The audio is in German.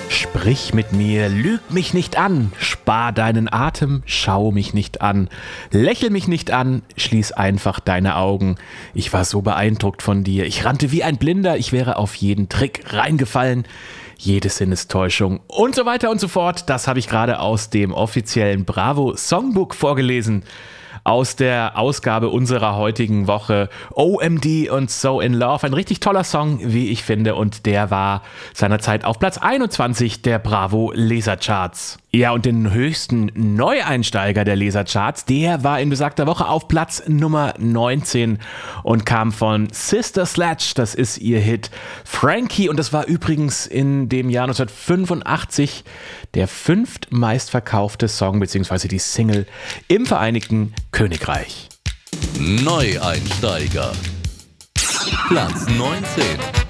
Sprich mit mir, lüg mich nicht an, spar deinen Atem, schau mich nicht an, lächel mich nicht an, schließ einfach deine Augen. Ich war so beeindruckt von dir, ich rannte wie ein Blinder, ich wäre auf jeden Trick reingefallen. Jede Sinnestäuschung und so weiter und so fort. Das habe ich gerade aus dem offiziellen Bravo Songbook vorgelesen. Aus der Ausgabe unserer heutigen Woche OMD und So in Love. Ein richtig toller Song, wie ich finde. Und der war seinerzeit auf Platz 21 der Bravo Lesercharts. Ja, und den höchsten Neueinsteiger der Lesercharts, der war in besagter Woche auf Platz Nummer 19 und kam von Sister Sledge. Das ist ihr Hit Frankie. Und das war übrigens in dem Jahr 1985 der 5. meistverkaufte Song bzw. die Single im Vereinigten Königreich. Neueinsteiger. Platz 19.